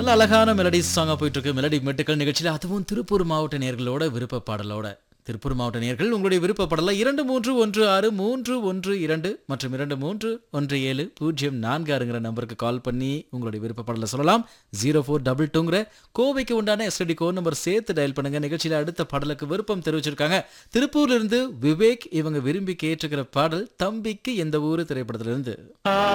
நல்ல அழகான மெலடி சாங்கா போயிட்டு இருக்கு. மெலடி மெட்டுக்கள் நிகழ்ச்சியில் அதுவும் திருப்பூர் மாவட்ட நேயர்களோட விருப்ப பாடலோட. திருப்பூர் மாவட்ட நேயர்கள் உங்களுடைய விருப்ப பாடல 23163112 மற்றும் 231704ங்கிற நம்பருக்கு கால் பண்ணி உங்களுடைய விருப்ப பாடல சொல்லலாம். 0422ங்கிற கோவைக்கு உண்டான எஸ்டிடி கோட் நம்பர் சேர்த்து டயல் பண்ணுங்க. நிகழ்ச்சியில அடுத்த பாடலுக்கு விருப்பம் தெரிவிச்சிருக்காங்க திருப்பூர்ல இருந்து விவேக். இவங்க விரும்பி கேட்டிருக்கிற பாடல் தம்பிக்கு எந்த ஊரு திரைப்படத்திலிருந்து.